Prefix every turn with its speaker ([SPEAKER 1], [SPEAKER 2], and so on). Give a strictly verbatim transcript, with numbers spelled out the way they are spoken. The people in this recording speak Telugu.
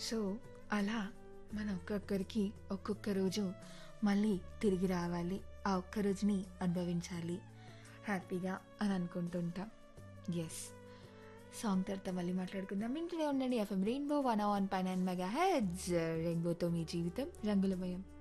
[SPEAKER 1] సో అలా మన ఒక్కొక్కరికి ఒక్కొక్క రోజు మళ్ళీ తిరిగి రావాలి, ఆ ఒక్క రోజుని అనుభవించాలి హ్యాపీగా అని అనుకుంటుంటాం. ఎస్, సాంగ్ తర్వాత మళ్ళీ మాట్లాడుకుందాం. ఇంటనే ఉండండి ఎఫ్ఎం రెయిన్బో వన్ వన్ పై నైన్ మెగా హెడ్స్. రెయిన్బోతో మీ జీవితం రంగులమయం.